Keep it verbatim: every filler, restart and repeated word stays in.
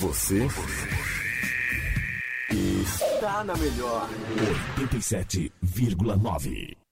Você está na melhor oitenta e sete vírgula nove.